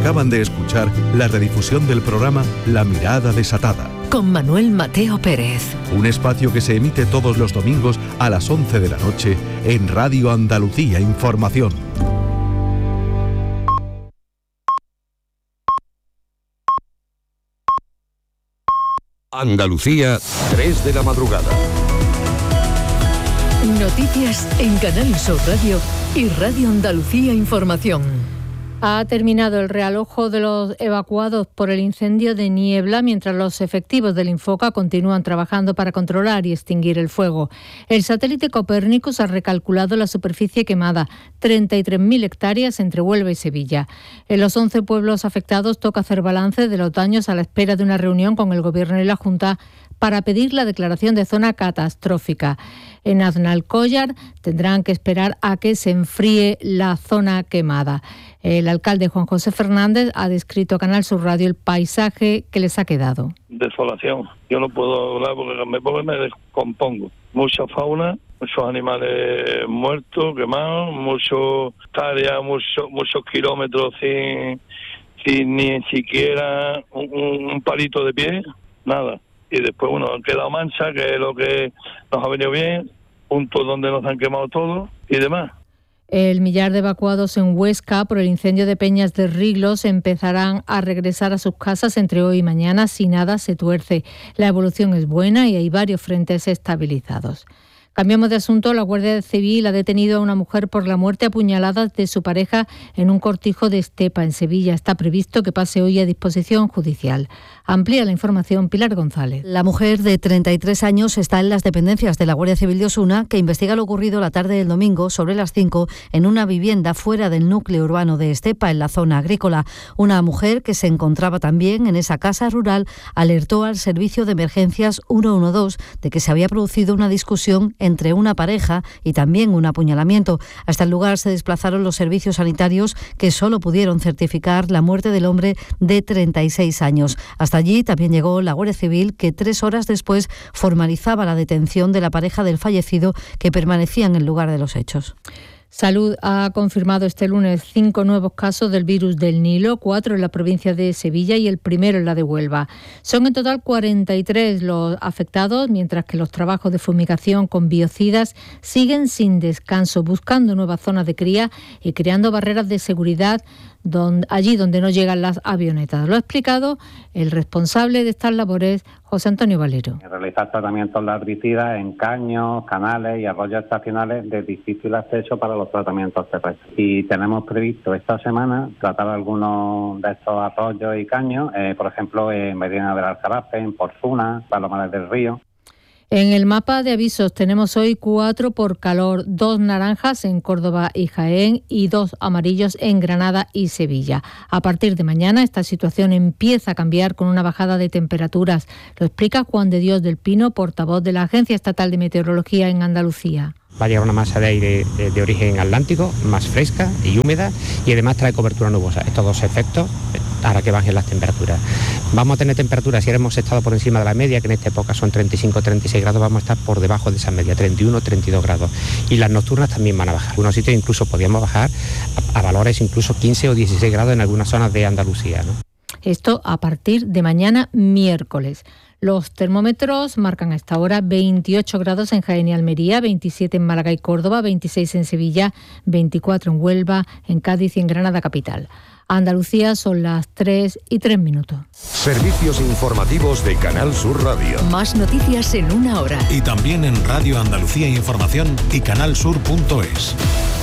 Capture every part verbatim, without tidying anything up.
Acaban de escuchar la redifusión del programa La Mirada Desatada, con Manuel Mateo Pérez. Un espacio que se emite todos los domingos a las once de la noche en Radio Andalucía Información. Andalucía, tres de la madrugada. Noticias en Canal Sur Radio y Radio Andalucía Información. Ha terminado el realojo de los evacuados por el incendio de Niebla, mientras los efectivos del Infoca continúan trabajando para controlar y extinguir el fuego. El satélite Copérnicus ha recalculado la superficie quemada, treinta y tres mil hectáreas entre Huelva y Sevilla. En los once pueblos afectados toca hacer balance de los daños a la espera de una reunión con el Gobierno y la Junta para pedir la declaración de zona catastrófica. En Aznalcóllar tendrán que esperar a que se enfríe la zona quemada. El alcalde Juan José Fernández ha descrito a Canal Sur Radio el paisaje que les ha quedado. Desolación. Yo no puedo hablar porque me, porque me descompongo. Mucha fauna, muchos animales muertos, quemados, muchos hectáreas, muchos, muchos kilómetros sin, sin ni siquiera un, un palito de pie, nada. Y después, bueno, han quedado manchas, que es lo que nos ha venido bien, puntos donde nos han quemado todo y demás. El millar de evacuados en Huesca por el incendio de Peñas de Riglos empezarán a regresar a sus casas entre hoy y mañana si nada se tuerce. La evolución es buena y hay varios frentes estabilizados. Cambiamos de asunto. La Guardia Civil ha detenido a una mujer por la muerte a puñaladas de su pareja en un cortijo de Estepa, en Sevilla. Está previsto que pase hoy a disposición judicial. Amplía la información Pilar González. La mujer de treinta y tres años está en las dependencias de la Guardia Civil de Osuna, que investiga lo ocurrido la tarde del domingo sobre las cinco en una vivienda fuera del núcleo urbano de Estepa, en la zona agrícola. Una mujer que se encontraba también en esa casa rural alertó al servicio de emergencias ciento doce de que se había producido una discusión entre una pareja y también un apuñalamiento. Hasta el lugar se desplazaron los servicios sanitarios, que solo pudieron certificar la muerte del hombre de treinta y seis años. Hasta allí también llegó la Guardia Civil, que tres horas después formalizaba la detención de la pareja del fallecido, que permanecía en el lugar de los hechos. Salud ha confirmado este lunes cinco nuevos casos del virus del Nilo, cuatro en la provincia de Sevilla y el primero en la de Huelva. Son en total cuarenta y tres los afectados, mientras que los trabajos de fumigación con biocidas siguen sin descanso, buscando nuevas zonas de cría y creando barreras de seguridad donde, allí donde no llegan las avionetas. Lo ha explicado el responsable de estas labores, José Antonio Valero. Realizar tratamientos larvicidas en caños, canales y arroyos estacionales de difícil acceso para los tratamientos terrestres. Y tenemos previsto esta semana tratar algunos de estos arroyos y caños, eh, por ejemplo en Medina del Aljarafe, en Porfuna, Palomares del Río. En el mapa de avisos tenemos hoy cuatro por calor, dos naranjas en Córdoba y Jaén y dos amarillos en Granada y Sevilla. A partir de mañana esta situación empieza a cambiar con una bajada de temperaturas. Lo explica Juan de Dios del Pino, portavoz de la Agencia Estatal de Meteorología en Andalucía. Va a llegar una masa de aire de, de origen atlántico, más fresca y húmeda, y además trae cobertura nubosa. Estos dos efectos hará que bajen las temperaturas. Vamos a tener temperaturas, si hemos estado por encima de la media, que en esta época son treinta y cinco a treinta y seis grados, vamos a estar por debajo de esa media, treinta y uno a treinta y dos grados. Y las nocturnas también van a bajar. En algunos sitios incluso podríamos bajar a, a valores incluso quince o dieciséis grados en algunas zonas de Andalucía, ¿no? Esto a partir de mañana miércoles. Los termómetros marcan a esta hora veintiocho grados en Jaén y Almería, veintisiete en Málaga y Córdoba, veintiséis en Sevilla, veinticuatro en Huelva, en Cádiz y en Granada capital. Andalucía son las tres y tres minutos. Servicios informativos de Canal Sur Radio. Más noticias en una hora. Y también en Radio Andalucía Información y canalsur punto es.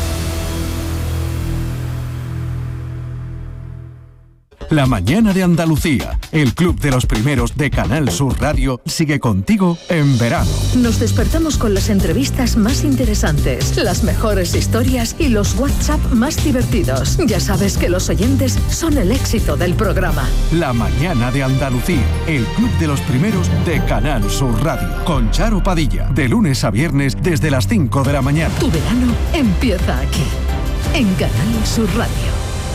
La mañana de Andalucía, el club de los primeros de Canal Sur Radio, sigue contigo en verano. Nos despertamos con las entrevistas más interesantes, las mejores historias y los WhatsApp más divertidos. Ya sabes que los oyentes son el éxito del programa. La mañana de Andalucía, el club de los primeros de Canal Sur Radio, con Charo Padilla, de lunes a viernes desde las cinco de la mañana. Tu verano empieza aquí, en Canal Sur Radio.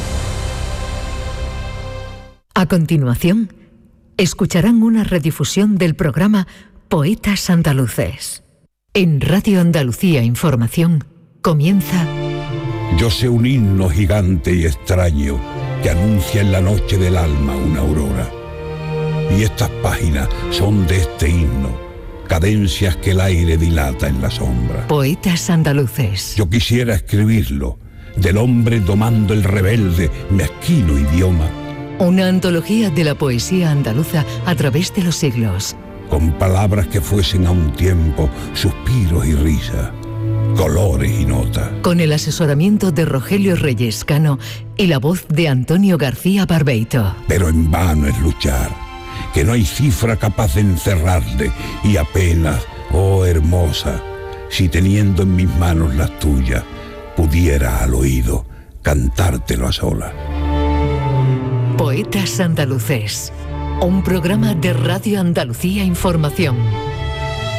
A continuación, escucharán una redifusión del programa Poetas Andaluces. En Radio Andalucía Información comienza... Yo sé un himno gigante y extraño que anuncia en la noche del alma una aurora. Y estas páginas son de este himno, cadencias que el aire dilata en la sombra. Poetas andaluces. Yo quisiera escribirlo, del hombre domando el rebelde, mezquino idioma. Una antología de la poesía andaluza a través de los siglos. Con palabras que fuesen a un tiempo suspiros y risas, colores y notas. Con el asesoramiento de Rogelio Reyes Cano y la voz de Antonio García Barbeito. Pero en vano es luchar, que no hay cifra capaz de encerrarle, y apenas, oh hermosa, si teniendo en mis manos las tuyas, pudiera al oído cantártelo a solas. Poetas andaluces, un programa de Radio Andalucía Información.